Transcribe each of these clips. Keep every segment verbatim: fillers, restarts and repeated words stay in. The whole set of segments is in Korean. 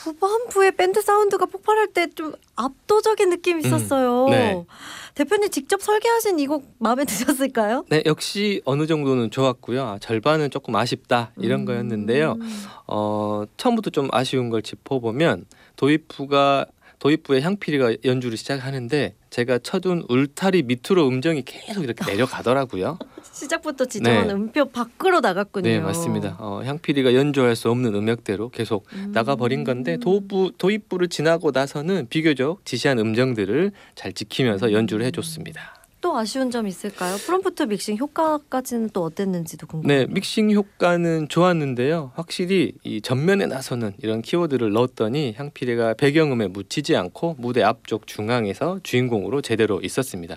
후반부에 밴드 사운드가 폭발할 때 좀 압도적인 느낌이 있었어요. 음, 네. 대표님 직접 설계하신 이 곡 마음에 드셨을까요? 네, 역시 어느 정도는 좋았고요. 아, 절반은 조금 아쉽다 이런 음. 거였는데요. 어, 처음부터 좀 아쉬운 걸 짚어보면 도입부가 도입부의 향필이가 연주를 시작하는데 제가 쳐둔 울타리 밑으로 음정이 계속 이렇게 내려가더라고요. 시작부터 지정한 네. 음표 밖으로 나갔군요. 네, 맞습니다. 어, 향필이가 연주할 수 없는 음역대로 계속 음. 나가버린 건데 도입부, 도입부를 지나고 나서는 비교적 지시한 음정들을 잘 지키면서 연주를 해줬습니다. 또 아쉬운 점 있을까요? 프롬프트 믹싱 효과까지는 또 어땠는지도 궁금해요. 네, 믹싱 효과는 좋았는데요. 확실히 이 전면에 나서는 이런 키워드를 넣었더니 향필이가 배경음에 묻히지 않고 무대 앞쪽 중앙에서 주인공으로 제대로 있었습니다.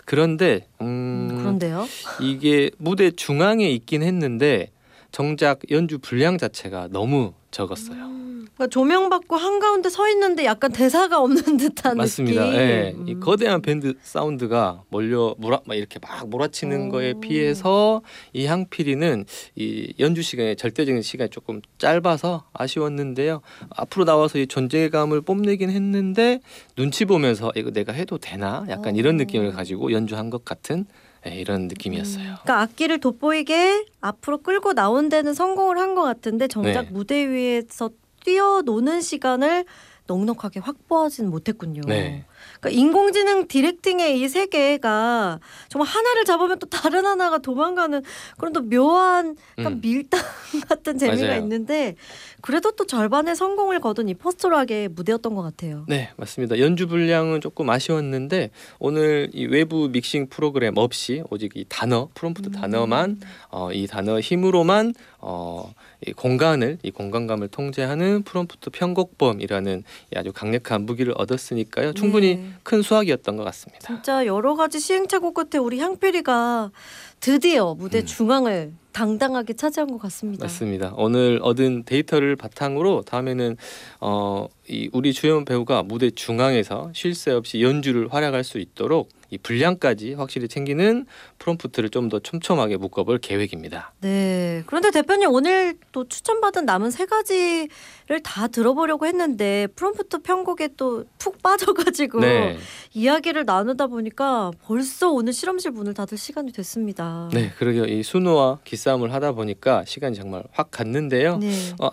그런데 음, 음, 그런데요? 이게 무대 중앙에 있긴 했는데 정작 연주 분량 자체가 너무 적었어요. 음, 그러니까 조명 받고 한가운데 서 있는데 약간 대사가 없는 듯한 맞습니다. 느낌. 예, 음. 이 거대한 밴드 사운드가 몰려 몰아 막 이렇게 막 몰아치는 오. 거에 비해서 이 향필이는 이 연주 시간에 절대적인 시간이 조금 짧아서 아쉬웠는데요. 앞으로 나와서 이 존재감을 뽐내긴 했는데 눈치 보면서 이거 내가 해도 되나? 약간 이런 오. 느낌을 가지고 연주한 것 같은 예, 이런 느낌이었어요. 그러니까 악기를 돋보이게 앞으로 끌고 나온 데는 성공을 한 것 같은데 정작 네. 무대 위에서 뛰어노는 시간을 넉넉하게 확보하진 못했군요. 네. 그러니까 인공지능 디렉팅의 이 세계가 정말 하나를 잡으면 또 다른 하나가 도망가는 그런 또 묘한 약간 음. 밀당 같은 재미가 맞아요. 있는데 그래도 또 절반의 성공을 거둔 이 퍼스토락의 무대였던 것 같아요. 네, 맞습니다. 연주 분량은 조금 아쉬웠는데 오늘 이 외부 믹싱 프로그램 없이 오직 이 단어, 프롬프트 음. 단어만 어, 이 단어 힘으로만 어, 이 공간을 이 공간감을 통제하는 프롬프트 편곡범이라는 이 아주 강력한 무기를 얻었으니까요. 충분히 네. 큰 수확이었던 것 같습니다. 진짜 여러 가지 시행착오 끝에 우리 향필이가 드디어 무대 음. 중앙을 당당하게 차지한 것 같습니다. 맞습니다. 오늘 얻은 데이터를 바탕으로 다음에는 어, 이 우리 주연 배우가 무대 중앙에서 쉴 새 없이 연주를 활약할 수 있도록 이 분량까지 확실히 챙기는 프롬프트를 좀 더 촘촘하게 묶어볼 계획입니다. 네. 그런데 대표님 오늘 또 추천받은 남은 세 가지를 다 들어보려고 했는데 프롬프트 편곡에 또 푹 빠져가지고 네, 이야기를 나누다 보니까 벌써 오늘 실험실 문을 닫을 시간이 됐습니다. 네, 그러게요. 이 순우와 기싸움을 하다 보니까 시간이 정말 확 갔는데요. 네. 어,